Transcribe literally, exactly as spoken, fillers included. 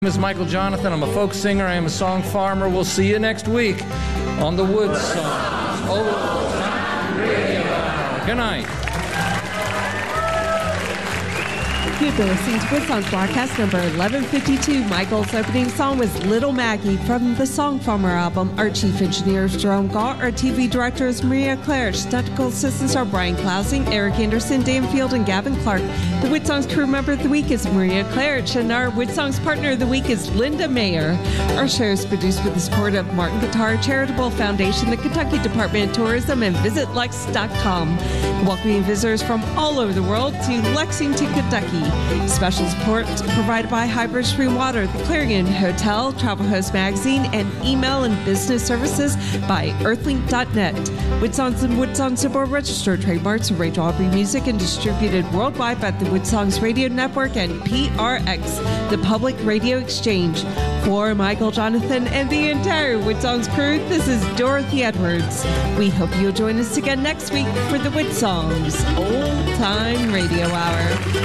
My name is Michael Jonathan. I'm a folk singer. I am a song farmer. We'll see you next week on the Woods Songs. Old Time Radio Hour. Good night. You've been listening to Wood Songs broadcast number eleven fifty-two. Michael's opening song was Little Maggie from the Song Farmer album. Our chief engineer is Jerome Gaw. Our T V director is Maria Claridge. Technical assistants are Brian Klausing, Eric Anderson, Dan Field, and Gavin Clark. The Wood Songs crew member of the week is Maria Claridge, and our Wood Songs partner of the week is Linda Mayer. Our show is produced with the support of Martin Guitar Charitable Foundation, the Kentucky Department of Tourism, and Visit Lex dot com. Welcoming visitors from all over the world to Lexington, Kentucky. Special support provided by Hybrid Stream Water, the Clarion Hotel, Travel Host Magazine, and email and business services by earthlink dot net. Wood Songs and Wood Songs are board registered trademarks of Rachel Aubrey Music and distributed worldwide by the Wood Songs Radio Network and P R X, the Public Radio Exchange. For Michael Jonathan and the entire Wood Songs crew, this is Dorothy Edwards. We hope you'll join us again next week for the Wood Songs Old Time Radio Hour.